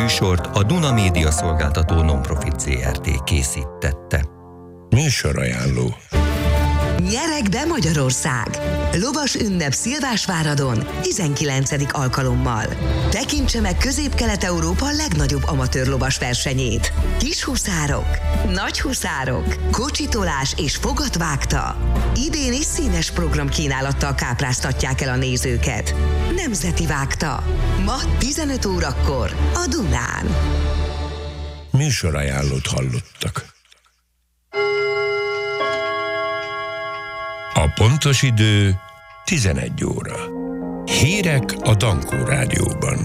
műsort a Duna Média Szolgáltató Nonprofit ZRT készítette. Műsorajánló. Nyereg be Magyarország! Lovas ünnep Szilvásváradon 19. alkalommal. Tekintse meg Közép-Kelet-Európa legnagyobb amatőr lovas versenyét. Kis huszárok, nagy huszárok, kocsitolás és fogatvágta. Idén is színes programkínálattal kápráztatják el a nézőket. Nemzeti vágta. Ma 15 órakor a Dunán. Műsorajánlót hallottak. A pontos idő 11 óra. Hírek a Dankó Rádióban.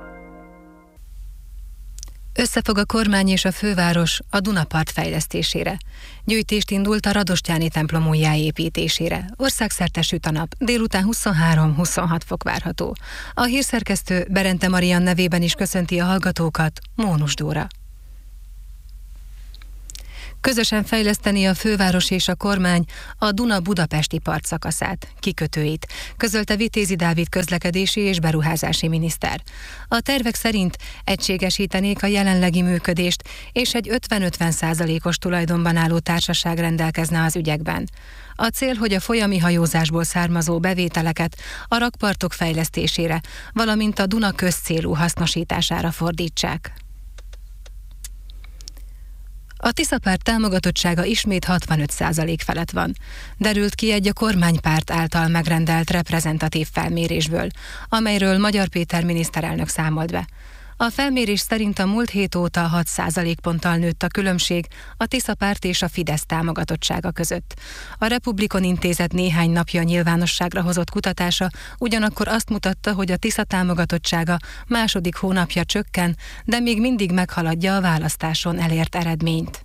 Összefog a kormány és a főváros a Dunapart fejlesztésére. Gyűjtést indult a Radostyáni templom újjáépítésére. Országszerte süt a nap, délután 23-26 fok várható. A hírszerkesztő Berente Marian nevében is köszönti a hallgatókat, Mónus Dóra. Közösen fejleszteni a főváros és a kormány a Duna-Budapesti partszakaszát, kikötőit, közölte Vitézi Dávid közlekedési és beruházási miniszter. A tervek szerint egységesítenék a jelenlegi működést, és egy 50-50%-os tulajdonban álló társaság rendelkezne az ügyekben. A cél, hogy a folyami hajózásból származó bevételeket a rakpartok fejlesztésére, valamint a Duna közcélú hasznosítására fordítsák. A Tiszapárt támogatottsága ismét 65% felett van. Derült ki egy a kormánypárt által megrendelt reprezentatív felmérésből, amelyről Magyar Péter miniszterelnök számolt be. A felmérés szerint a múlt hét óta 6%-ponttal nőtt a különbség a Tiszapárt és a Fidesz támogatottsága között. A Republikon Intézet néhány napja nyilvánosságra hozott kutatása ugyanakkor azt mutatta, hogy a Tisza támogatottsága második hónapja csökken, de még mindig meghaladja a választáson elért eredményt.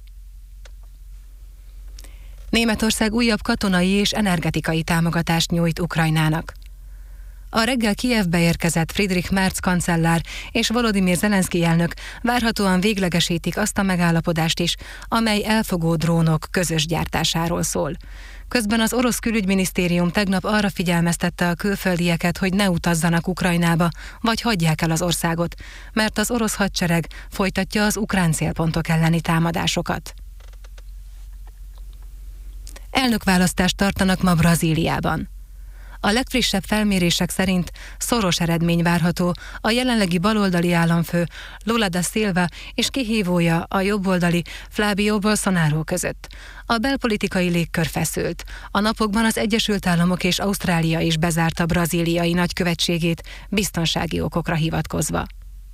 Németország újabb katonai és energetikai támogatást nyújt Ukrajnának. A reggel Kijevbe érkezett Friedrich Merz kancellár és Volodymyr Zelenszky elnök várhatóan véglegesítik azt a megállapodást is, amely elfogó drónok közös gyártásáról szól. Közben az orosz külügyminisztérium tegnap arra figyelmeztette a külföldieket, hogy ne utazzanak Ukrajnába, vagy hagyják el az országot, mert az orosz hadsereg folytatja az ukrán célpontok elleni támadásokat. Elnökválasztást tartanak ma Brazíliában. A legfrissebb felmérések szerint szoros eredmény várható a jelenlegi baloldali államfő Lula da Silva és kihívója a jobboldali Flávio Bolsonaro között. A belpolitikai légkör feszült. A napokban az Egyesült Államok és Ausztrália is bezárta brazíliai nagykövetségét biztonsági okokra hivatkozva.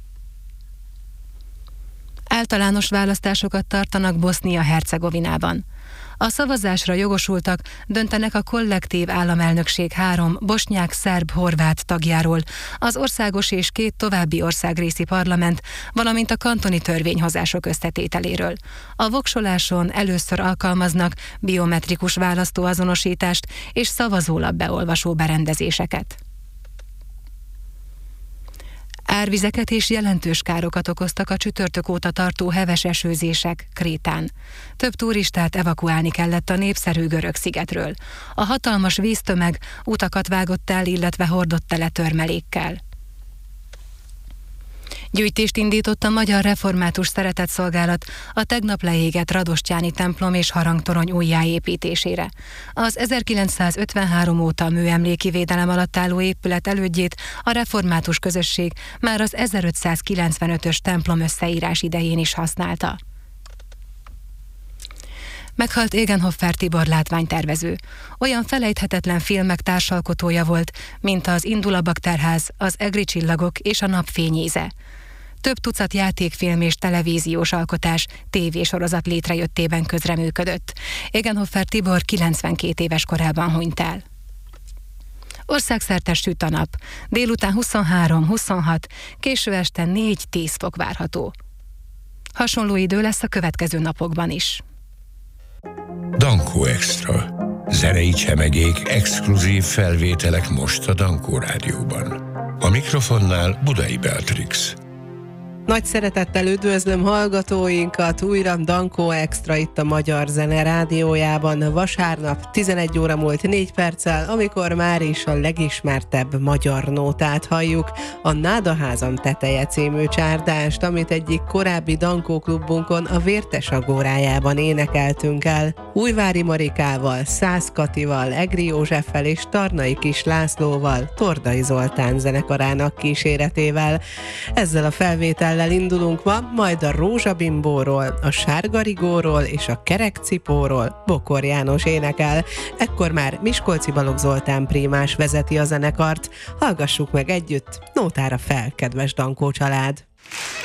Általános választásokat tartanak Bosznia-Hercegovinában. A szavazásra jogosultak döntenek a kollektív államelnökség 3 bosnyák-szerb-horvát tagjáról, az országos és 2 további országrészi parlament, valamint a kantoni törvényhozások összetételéről. A voksoláson először alkalmaznak biometrikus választóazonosítást és szavazólap beolvasó berendezéseket. Árvizeket és jelentős károkat okoztak a csütörtök óta tartó heves esőzések Krétán. Több turistát evakuálni kellett a népszerű görög szigetről. A hatalmas víztömeg utakat vágott el, illetve hordott tele törmelékkel. Gyűjtést indított a Magyar Református Szeretetszolgálat a tegnap leégett Radostyáni templom és harangtorony újjáépítésére. Az 1953 óta műemléki védelem alatt álló épület elődjét a református közösség már az 1595-ös templom összeírás idején is használta. Meghalt Egenhofer Tibor látványtervező. Olyan felejthetetlen filmek társalkotója volt, mint az Indul a Bakterház, az Egri csillagok és a Napfény íze. Több tucat játékfilm és televíziós alkotás, tévésorozat létrejöttében közreműködött. Egenhofer Tibor 92 éves korában hunyt el. Országszerte süt a nap. Délután 23-26, késő este 4-10 fok várható. Hasonló idő lesz a következő napokban is. Dankó Extra. Zenei csemegék, exkluzív felvételek most a Dankó Rádióban. A mikrofonnál Budai Beatrix. Nagy szeretettel üdvözlöm hallgatóinkat, újra Dankó Extra itt a Magyar Zene Rádiójában, vasárnap 11 óra múlt 4 perccel, amikor már is a legismertebb magyar nótát halljuk, a Nádaházam teteje című csárdást, amit egyik korábbi Dankó klubunkon a Vértes Agórájában énekeltünk el. Újvári Marikával, Szász Katival, Egri Józseffel és Tarnai Kis Lászlóval, Tordai Zoltán zenekarának kíséretével. Ezzel a felvétellel indulunk ma, majd a Rózsabimbóról, a Sárgarigóról és a Kerekcipóról Bokor János énekel. Ekkor már Miskolci Balogh Zoltán prímás vezeti a zenekart. Hallgassuk meg együtt, nótára fel, kedves Dankó család!